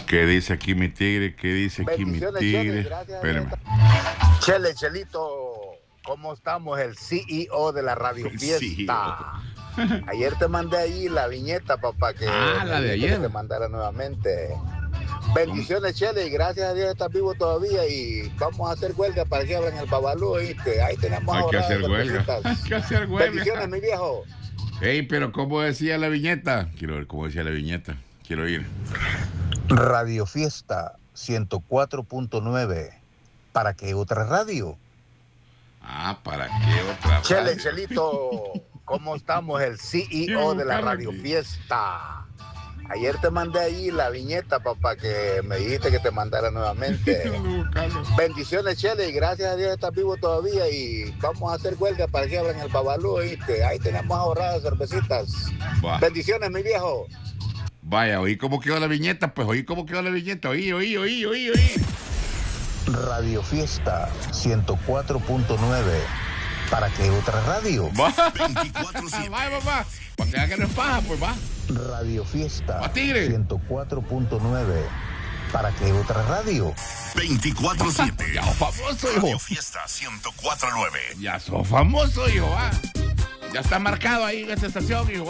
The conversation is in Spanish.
¿Qué dice aquí mi tigre? ¿Qué dice aquí mi tigre? Espérame. Chelito, ¿cómo estamos? El CEO de la Radio Fiesta. CEO. Ayer te mandé ahí la viñeta, papá, que la de ayer. te mandara nuevamente. Bendiciones, Chele, y gracias a Dios estás vivo todavía y vamos a hacer huelga para que abran el Babalú, ¿viste? Ahí tenemos Hay que hacer huelga. Hay que hacer huelga. Bendiciones, mi viejo. Ey, pero ¿cómo decía la viñeta? Quiero ver cómo decía la viñeta. Quiero ir. Radio Fiesta 104.9. ¿Para qué otra radio? ¿Para qué otra radio? Chelito, ¿cómo estamos? El CEO de la Radio Fiesta. Ayer te mandé ahí la viñeta, papá, que me dijiste que te mandara nuevamente. Bendiciones, Chele, y gracias a Dios estás vivo todavía y vamos a hacer huelga para que abran el Babalú, ¿viste? Ahí tenemos ahorradas cervecitas. Bendiciones, mi viejo. Vaya, oí cómo quedó la viñeta, pues oí cómo quedó la viñeta, oí. Radio Fiesta 104.9. ¿Para qué otra radio? 24/7. Vaya, papá. Para que haga que no es paja, pues va. Radio Fiesta 104.9. ¿Para qué otra radio? 24/7. Ya sos famoso, hijo. Radio Fiesta 104.9. Ya sos famoso, hijo, va. Ya está marcado ahí en esta estación, hijo.